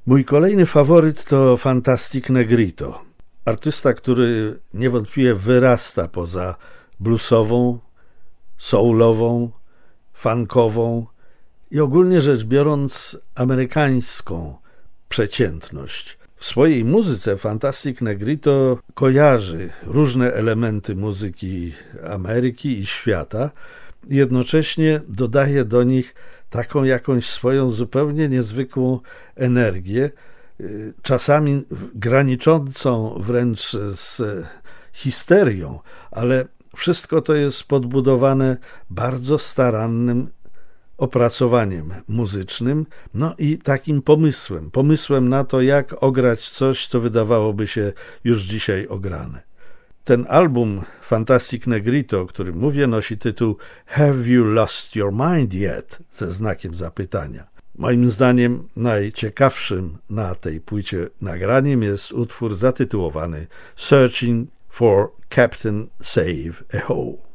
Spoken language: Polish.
Mój kolejny faworyt to Fantastic Negrito. Artysta, który niewątpliwie wyrasta poza bluesową, soulową, funkową i ogólnie rzecz biorąc amerykańską przeciętność. W swojej muzyce Fantastic Negrito kojarzy różne elementy muzyki Ameryki i świata, jednocześnie dodaje do nich taką jakąś swoją zupełnie niezwykłą energię, czasami graniczącą wręcz z histerią, ale wszystko to jest podbudowane bardzo starannym opracowaniem muzycznym, no i takim pomysłem na to, jak ograć coś, co wydawałoby się już dzisiaj ograne. Ten album Fantastic Negrito, o którym mówię, nosi tytuł Have You Lost Your Mind Yet? Ze znakiem zapytania. Moim zdaniem najciekawszym na tej płycie nagraniem jest utwór zatytułowany Searching for Captain Save a Ho.